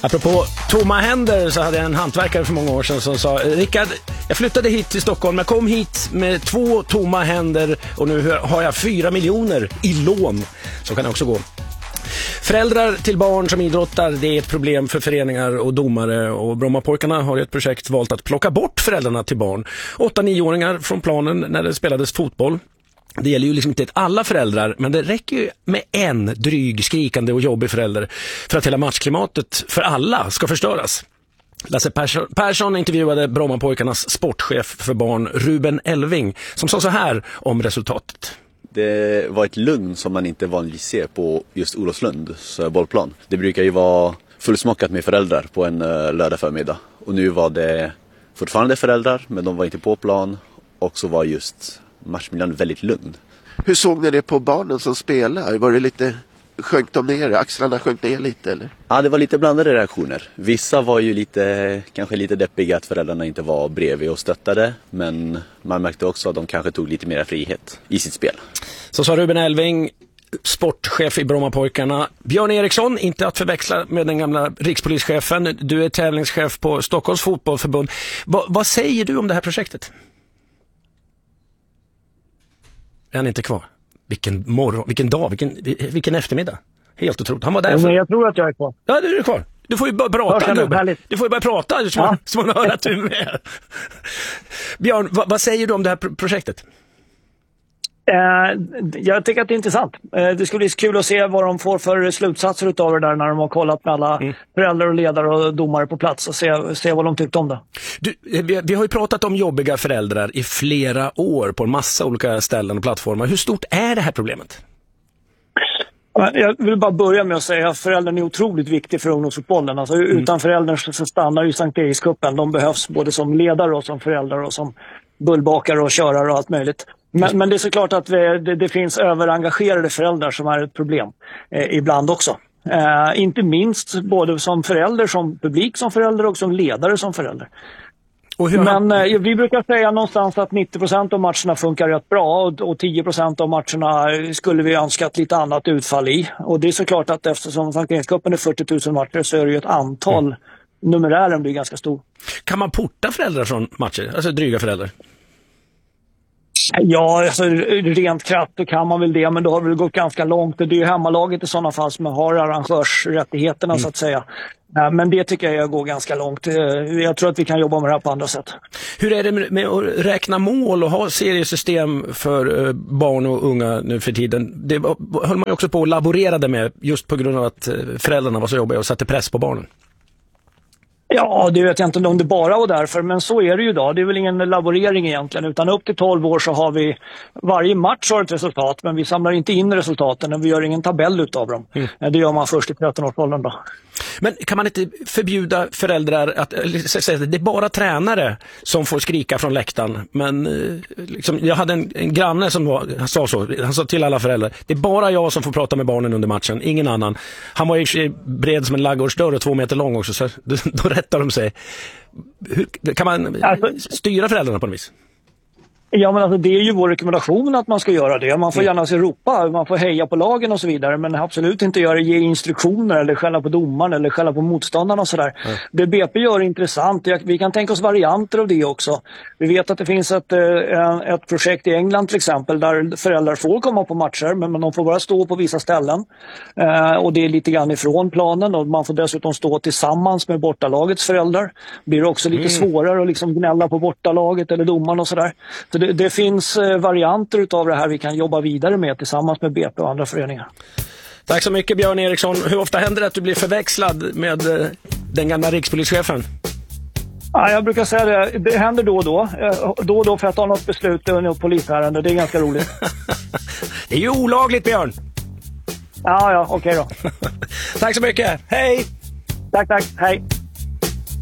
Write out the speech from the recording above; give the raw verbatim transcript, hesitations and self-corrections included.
Apropå tomma händer så hade jag en hantverkare för många år sedan som sa: Rickard, jag flyttade hit till Stockholm, jag kom hit med två tomma händer och nu har jag fyra miljoner i lån. Så kan det också gå. Föräldrar till barn som idrottar, det är ett problem för föreningar och domare, och Brommapojkarna har i ett projekt valt att plocka bort föräldrarna till barn. Åtta-nioåringar från planen när det spelades fotboll. Det gäller ju liksom inte alla föräldrar, men det räcker ju med en dryg, skrikande och jobbig förälder för att hela matchklimatet för alla ska förstöras. Lasse Persson, Persson intervjuade Brommapojkarnas sportchef för barn Ruben Elving, som sa så här om resultatet. Det var ett lugn som man inte vanligtvis ser på just Olofslunds bollplan. Det brukar ju vara fullsmockat med föräldrar på en lördag förmiddag. Och nu var det fortfarande föräldrar, men de var inte på plan. Och så var just matchmiljön väldigt lugn. Hur såg ni det på barnen som spelar? Var det lite, sjönk de ner? Axlarna sjönk ner lite eller? Ja, det var lite blandade reaktioner. Vissa var ju lite, kanske lite deppiga att föräldrarna inte var bredvid och stöttade. Men man märkte också att de kanske tog lite mer frihet i sitt spel. Så sa Ruben Elving, sportchef i Brommapojkarna. Björn Eriksson, inte att förväxla med den gamla rikspolischefen. Du är tävlingschef på Stockholms fotbollförbund. Va, vad säger du om det här projektet? Är han inte kvar? Vilken morgon, vilken dag, vilken, vilken eftermiddag. Helt otroligt. Han var där för... Men jag tror att jag är kvar. Ja, du är kvar. Du får ju bara prata, gubbe. Du får ju bara prata så man, så man hör att du är med. Björn, vad, vad säger du om det här projektet? Eh, jag tycker att det är intressant. Eh, det skulle bli kul att se vad de får för slutsatser utav det där när de har kollat med alla mm. föräldrar och ledare och domare på plats och se, se vad de tyckte om det. Du, vi, vi har ju pratat om jobbiga föräldrar i flera år på en massa olika ställen och plattformar. Hur stort är det här problemet? Jag vill bara börja med att säga att föräldern är otroligt viktig för ungdomsfotbollen. Alltså, mm. Utan föräldern så stannar ju Sankt Erikscupen. De behövs både som ledare och som föräldrar och som bullbakare och körare och allt möjligt. Men, men det är såklart att vi, det, det finns överengagerade föräldrar som är ett problem eh, ibland också. Eh, inte minst både som förälder, som publik som förälder och som ledare som förälder. Och hur men han... eh, vi brukar säga någonstans att nittio procent av matcherna funkar rätt bra och, och tio procent av matcherna skulle vi önska ett lite annat utfall i. Och det är såklart att eftersom Sankt Erikscupen är fyrtio tusen matcher så är det ju ett antal, mm. numerären blir ganska stor. Kan man porta föräldrar från matcher, alltså dryga föräldrar? Ja, alltså, rent kraftigt då kan man väl det, men då har vi gått ganska långt. Det är ju hemmalaget i sådana fall som har arrangörsrättigheterna mm. så att säga. Men det tycker jag går ganska långt. Jag tror att vi kan jobba med det här på andra sätt. Hur är det med att räkna mål och ha seriesystem för barn och unga nu för tiden? Det höll man ju också på att laborera med just på grund av att föräldrarna var så jobbiga och satte press på barnen. Ja, det vet jag inte om det bara var därför, men så är det ju idag. Det är väl ingen laborering egentligen, utan upp till tolv år så har vi, varje match har ett resultat, men vi samlar inte in resultaten och vi gör ingen tabell utav dem. Mm. Det gör man först i tretton-årsåldern då. Men kan man inte förbjuda föräldrar att, det är bara tränare som får skrika från läktaren, men liksom, jag hade en, en granne som var, han sa så, han sa till alla föräldrar, det är bara jag som får prata med barnen under matchen, ingen annan. Han var ju bred som en laggårdsdörr och två meter lång också, så då rättar de sig. Hur, kan man alltså, styra föräldrarna på något vis? Ja, men alltså, det är ju vår rekommendation att man ska göra det. Man får gärna se ropa, man får heja på lagen och så vidare, men absolut inte göra, ge instruktioner eller skälla på domaren eller skälla på motståndarna och sådär. Mm. Det B P gör är intressant. Vi kan tänka oss varianter av det också. Vi vet att det finns ett, ett projekt i England till exempel där föräldrar får komma på matcher, men de får bara stå på vissa ställen. Och det är lite grann ifrån planen, och man får dessutom stå tillsammans med bortalagets föräldrar. Det blir också lite mm. svårare att liksom gnälla på bortalaget eller domaren och sådär. Så det, det finns varianter utav det här vi kan jobba vidare med tillsammans med B P och andra föreningar. Tack så mycket, Björn Eriksson. Hur ofta händer det att du blir förväxlad med den gamla rikspolischefen? Ja, jag brukar säga det. Det händer då och då. Då och då för att ta något beslut i något polisärende. Det är ganska roligt. Det är ju olagligt, Björn. Ja, ja, okej då. Tack så mycket. Hej! Tack, tack. Hej.